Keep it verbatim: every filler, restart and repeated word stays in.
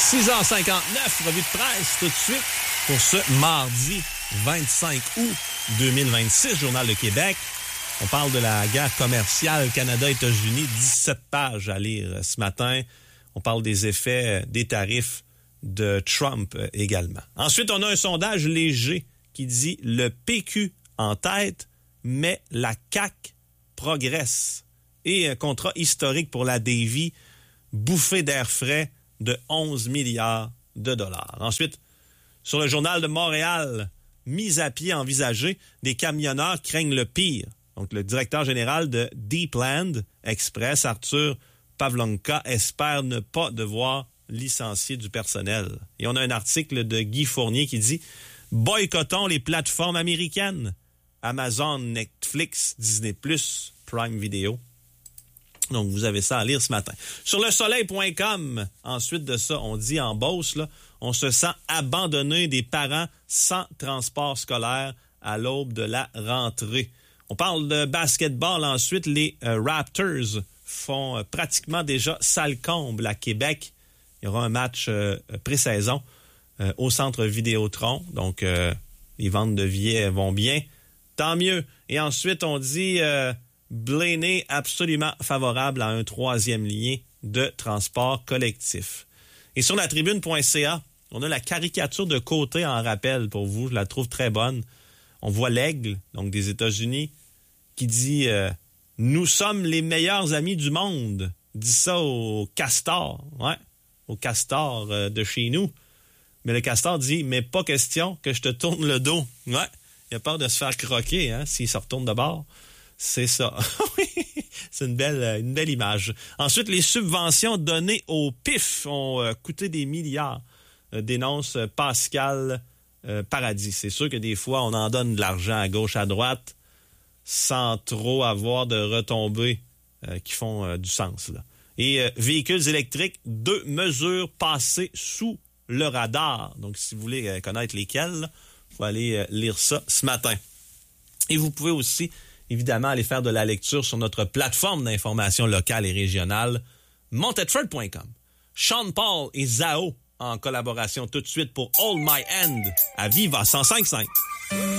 six heures cinquante-neuf, revue de presse tout de suite pour ce mardi vingt-cinq août deux mille vingt-six, Journal de Québec. On parle de la guerre commerciale Canada-États-Unis, dix-sept pages à lire ce matin. On parle des effets des tarifs de Trump également. Ensuite, on a un sondage léger qui dit le P Q en tête, mais la C A Q progresse. Et un contrat historique pour la Davy, bouffée d'air frais de onze milliards de dollars. Ensuite, sur le Journal de Montréal, mise à pied envisagée, des camionneurs craignent le pire. Donc, le directeur général de Deepland Express, Arthur Pavlonka, espère ne pas devoir licencier du personnel. Et on a un article de Guy Fournier qui dit « Boycottons les plateformes américaines. Amazon, Netflix, Disney plus, Prime Video. » Donc, vous avez ça à lire ce matin. Sur le soleil point com, ensuite de ça, on dit en Beauce, là, on se sent abandonné des parents sans transport scolaire à l'aube de la rentrée. On parle de basketball ensuite. Les euh, Raptors font euh, pratiquement déjà salle comble à Québec. Il y aura un match euh, pré-saison euh, au centre Vidéotron. Donc, euh, les ventes de billets vont bien. Tant mieux. Et ensuite, on dit euh, Blaney absolument favorable à un troisième lien de transport collectif. Et sur la tribune point c a, on a la caricature de Côté en rappel pour vous. Je la trouve très bonne. On voit l'aigle, donc des États-Unis, qui dit euh, « Nous sommes les meilleurs amis du monde ». Dit ça au castor, ouais, au castor euh, de chez nous. Mais le castor dit « Mais pas question que je te tourne le dos ». Ouais, il a peur de se faire croquer hein, s'il se retourne de bord. C'est ça. C'est une belle, une belle image. Ensuite, les subventions données au P I F ont euh, coûté des milliards, euh, dénonce Pascal euh, Paradis. C'est sûr que des fois, on en donne de l'argent à gauche, à droite, sans trop avoir de retombées euh, qui font euh, du sens. Là. Et euh, véhicules électriques, deux mesures passées sous le radar. Donc, si vous voulez euh, connaître lesquelles, il faut aller euh, lire ça ce matin. Et vous pouvez aussi, évidemment, aller faire de la lecture sur notre plateforme d'information locale et régionale, montetford point com. Sean Paul et Zao en collaboration tout de suite pour Hold My Hand à Viva cent cinq virgule cinq.